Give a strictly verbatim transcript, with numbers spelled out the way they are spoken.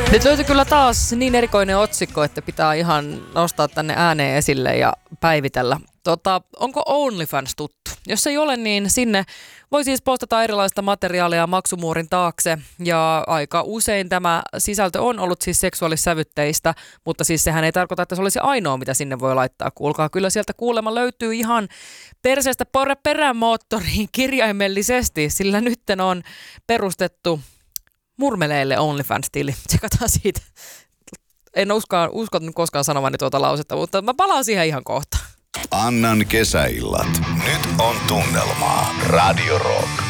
Nyt löytyi kyllä taas niin erikoinen otsikko, että pitää ihan nostaa tänne ääneen esille ja päivitellä. Tota, onko OnlyFans tuttu? Jos ei ole, niin sinne voi siis postata erilaista materiaalia maksumuurin taakse. Ja aika usein tämä sisältö on ollut siis seksuaalissävytteistä, mutta siis sehän ei tarkoita, että se olisi ainoa, mitä sinne voi laittaa. Kuulkaa, kyllä sieltä kuulemma löytyy ihan perseestä perämoottoriin kirjaimellisesti, sillä nytten on perustettu murmeleille OnlyFans-tili. Tsekataan siitä. En usko, usko koskaan sanomani tuota lausetta, mutta mä palaan siihen ihan kohta. Annan kesäillat. Nyt on tunnelmaa. Radio Rock.